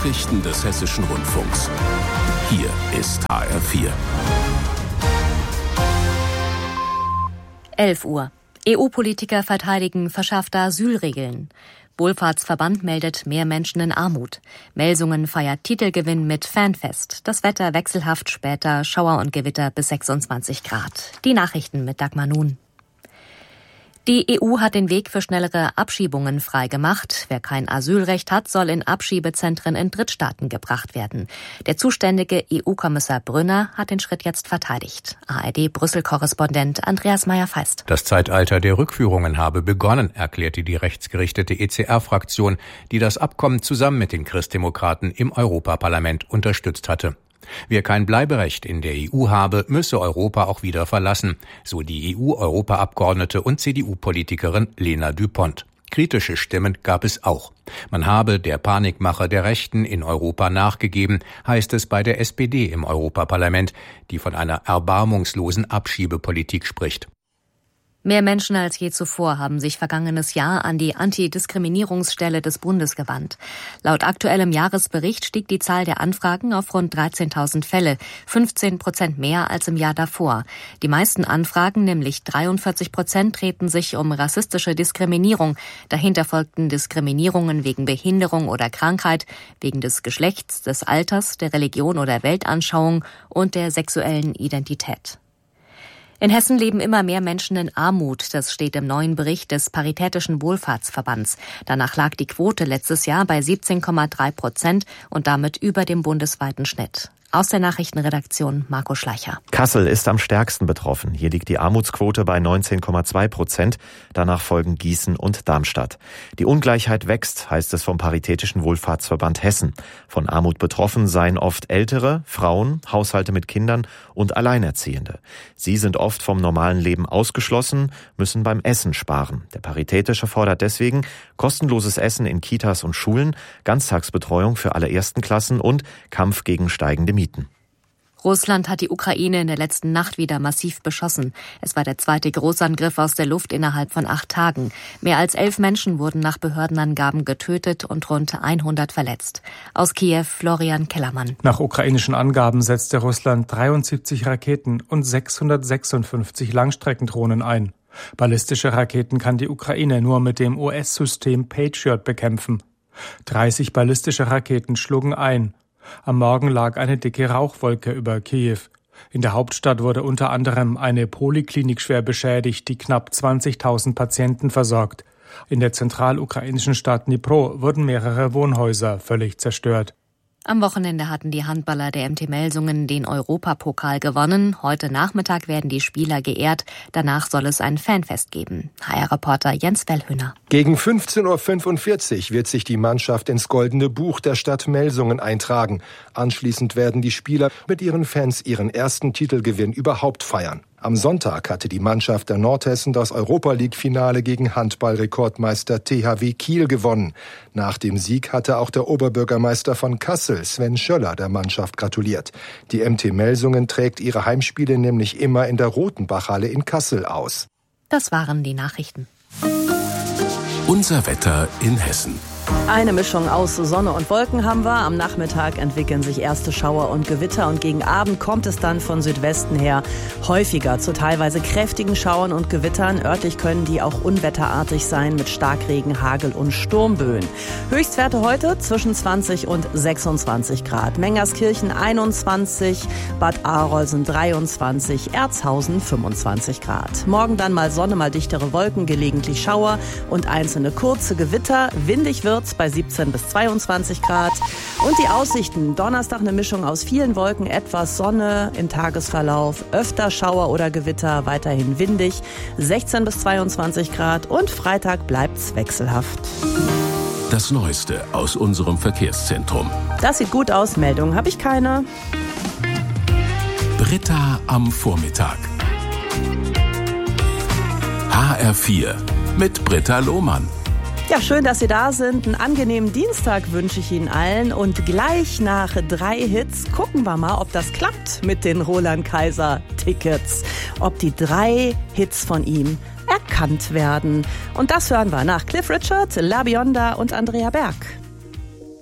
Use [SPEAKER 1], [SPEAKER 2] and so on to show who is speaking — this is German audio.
[SPEAKER 1] Nachrichten des Hessischen Rundfunks. Hier ist HR4.
[SPEAKER 2] 11 Uhr. EU-Politiker verteidigen verschärfte Asylregeln. Wohlfahrtsverband meldet mehr Menschen in Armut. Melsungen feiert Titelgewinn mit Fanfest. Das Wetter wechselhaft, später Schauer und Gewitter bis 26 Grad. Die Nachrichten mit Dagmar Nun. Die EU hat den Weg für schnellere Abschiebungen freigemacht. Wer kein Asylrecht hat, soll in Abschiebezentren in Drittstaaten gebracht werden. Der zuständige EU-Kommissar Brünner hat den Schritt jetzt verteidigt. ARD-Brüssel-Korrespondent Andreas Meyer-Feist.
[SPEAKER 3] Das Zeitalter der Rückführungen habe begonnen, erklärte die rechtsgerichtete ECR-Fraktion, die das Abkommen zusammen mit den Christdemokraten im Europaparlament unterstützt hatte. Wer kein Bleiberecht in der EU habe, müsse Europa auch wieder verlassen, so die EU-Europaabgeordnete und CDU-Politikerin Lena Düpont. Kritische Stimmen gab es auch. Man habe der Panikmache der Rechten in Europa nachgegeben, heißt es bei der SPD im Europaparlament, die von einer erbarmungslosen Abschiebepolitik spricht.
[SPEAKER 2] Mehr Menschen als je zuvor haben sich vergangenes Jahr an die Antidiskriminierungsstelle des Bundes gewandt. Laut aktuellem Jahresbericht stieg die Zahl der Anfragen auf rund 13.000 Fälle, 15% mehr als im Jahr davor. Die meisten Anfragen, nämlich 43%, drehten sich um rassistische Diskriminierung. Dahinter folgten Diskriminierungen wegen Behinderung oder Krankheit, wegen des Geschlechts, des Alters, der Religion oder Weltanschauung und der sexuellen Identität. In Hessen leben immer mehr Menschen in Armut. Das steht im neuen Bericht des Paritätischen Wohlfahrtsverbands. Danach lag die Quote letztes Jahr bei 17,3% und damit über dem bundesweiten Schnitt. Aus der Nachrichtenredaktion Marco Schleicher.
[SPEAKER 4] Kassel ist am stärksten betroffen. Hier liegt die Armutsquote bei 19,2%. Danach folgen Gießen und Darmstadt. Die Ungleichheit wächst, heißt es vom Paritätischen Wohlfahrtsverband Hessen. Von Armut betroffen seien oft Ältere, Frauen, Haushalte mit Kindern und Alleinerziehende. Sie sind oft vom normalen Leben ausgeschlossen, müssen beim Essen sparen. Der Paritätische fordert deswegen kostenloses Essen in Kitas und Schulen, Ganztagsbetreuung für alle ersten Klassen und Kampf gegen steigende Mieten.
[SPEAKER 2] Russland hat die Ukraine in der letzten Nacht wieder massiv beschossen. Es war der zweite Großangriff aus der Luft innerhalb von 8 Tagen. Mehr als 11 Menschen wurden nach Behördenangaben getötet und rund 100 verletzt. Aus Kiew Florian Kellermann.
[SPEAKER 5] Nach ukrainischen Angaben setzte Russland 73 Raketen und 656 Langstreckendrohnen ein. Ballistische Raketen kann die Ukraine nur mit dem US-System Patriot bekämpfen. 30 ballistische Raketen schlugen ein. Am Morgen lag eine dicke Rauchwolke über Kiew. In der Hauptstadt wurde unter anderem eine Poliklinik schwer beschädigt, die knapp 20.000 Patienten versorgt. In der zentralukrainischen Stadt Dnipro wurden mehrere Wohnhäuser völlig zerstört.
[SPEAKER 2] Am Wochenende hatten die Handballer der MT Melsungen den Europapokal gewonnen. Heute Nachmittag werden die Spieler geehrt. Danach soll es ein Fanfest geben. HR-Reporter Jens Wellhöhner.
[SPEAKER 6] Gegen 15.45 Uhr wird sich die Mannschaft ins Goldene Buch der Stadt Melsungen eintragen. Anschließend werden die Spieler mit ihren Fans ihren ersten Titelgewinn überhaupt feiern. Am Sonntag hatte die Mannschaft der Nordhessen das Europa-League-Finale gegen Handball-Rekordmeister THW Kiel gewonnen. Nach dem Sieg hatte auch der Oberbürgermeister von Kassel, Sven Schöller, der Mannschaft gratuliert. Die MT Melsungen trägt ihre Heimspiele nämlich immer in der Rotenbachhalle in Kassel aus.
[SPEAKER 2] Das waren die Nachrichten.
[SPEAKER 1] Unser Wetter in Hessen.
[SPEAKER 7] Eine Mischung aus Sonne und Wolken haben wir. Am Nachmittag entwickeln sich erste Schauer und Gewitter und gegen Abend kommt es dann von Südwesten her häufiger zu teilweise kräftigen Schauern und Gewittern. Örtlich können die auch unwetterartig sein mit Starkregen, Hagel und Sturmböen. Höchstwerte heute zwischen 20 und 26 Grad. Mengerskirchen 21, Bad Arolsen 23, Erzhausen 25 Grad. Morgen dann mal Sonne, mal dichtere Wolken, gelegentlich Schauer und einzelne kurze Gewitter. Windig wird's bei 17 bis 22 Grad. Und die Aussichten: Donnerstag eine Mischung aus vielen Wolken, etwas Sonne im Tagesverlauf, öfter Schauer oder Gewitter, weiterhin windig, 16 bis 22 Grad und Freitag bleibt's wechselhaft.
[SPEAKER 1] Das Neueste aus unserem Verkehrszentrum.
[SPEAKER 7] Das sieht gut aus, Meldungen habe ich keine.
[SPEAKER 1] Britta am Vormittag. HR4 mit Britta Lohmann.
[SPEAKER 7] Ja, schön, dass Sie da sind. Einen angenehmen Dienstag wünsche ich Ihnen allen. Und gleich nach 3 Hits gucken wir mal, ob das klappt mit den Roland Kaiser Tickets. Ob die 3 Hits von ihm erkannt werden. Und das hören wir nach Cliff Richard, La Bionda und Andrea Berg.